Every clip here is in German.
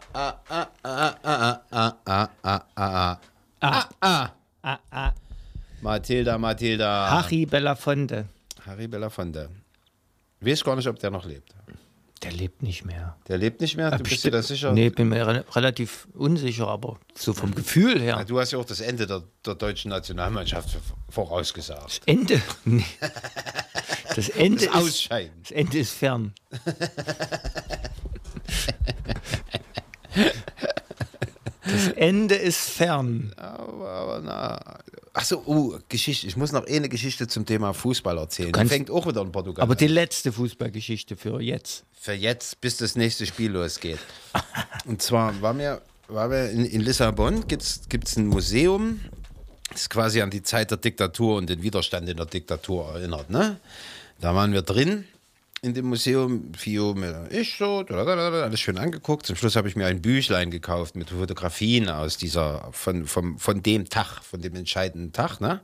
Matilda. Harry Belafonte. Harry Belafonte. Ich weiß gar nicht, ob der noch lebt. Der lebt nicht mehr. Der lebt nicht mehr? Du bist dir das sicher? Nee, bin mir relativ unsicher, aber so vom Gefühl her. Ja, du hast ja auch das Ende der deutschen Nationalmannschaft vorausgesagt. Das Ende? Nee. Das Ende Das Ausscheiden. Das Ende ist fern. Das Ende ist fern. Aber na. Achso, Geschichte. Ich muss noch eine Geschichte zum Thema Fußball erzählen. Die fängt auch wieder in Portugal Aber an. die letzte Fußballgeschichte für jetzt. Für jetzt, bis das nächste Spiel losgeht. Und zwar waren wir in Lissabon, gibt's ein Museum, das quasi an die Zeit der Diktatur und den Widerstand in der Diktatur erinnert. Ne? Da waren wir drin in dem Museum, Fio, ich so, alles schön angeguckt. Zum Schluss habe ich mir ein Büchlein gekauft mit Fotografien aus von dem Tag, von dem entscheidenden Tag. Ne?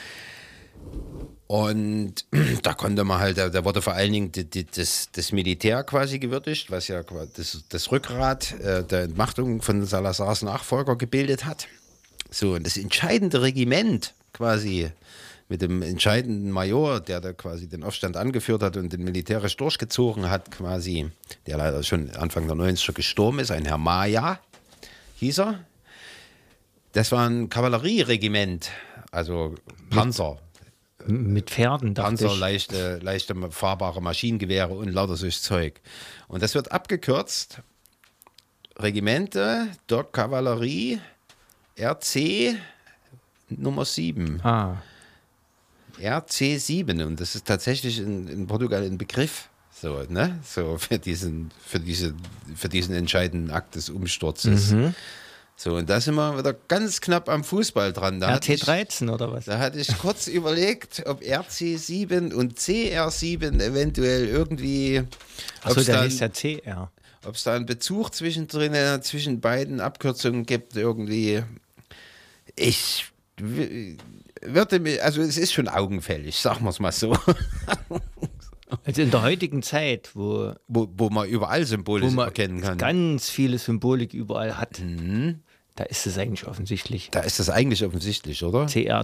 Und da konnte man halt, da wurde vor allen Dingen das Militär quasi gewürdigt, was ja das Rückgrat der Entmachtung von Salazars Nachfolger gebildet hat. So, und das entscheidende Regiment quasi mit dem entscheidenden Major, der da quasi den Aufstand angeführt hat und den militärisch durchgezogen hat, quasi, der leider schon Anfang der 90er gestorben ist, ein Herr Maya, hieß er. Das war ein Kavallerieregiment, also Panzer. Mit Pferden, dachte Panzer, ich. leichte fahrbare Maschinengewehre und lauter solches Zeug. Und das wird abgekürzt. Regimente der Kavallerie RC Nummer 7. RC 7. Und das ist tatsächlich in Portugal ein Begriff. So, ne? So für diesen entscheidenden Akt des Umsturzes. So, und da sind wir wieder ganz knapp am Fußball dran. RT13 oder was? Da hatte ich kurz überlegt, ob RC7 und CR7 eventuell irgendwie. Achso, der heißt ja CR. Ob es da einen Bezug zwischen beiden Abkürzungen gibt, irgendwie. Also es ist schon augenfällig, sagen wir es mal so. Also in der heutigen Zeit, wo man überall Symbole erkennen kann. Ganz viele Symbolik überall hat. Da ist es eigentlich offensichtlich. Da ist es eigentlich offensichtlich, oder? CR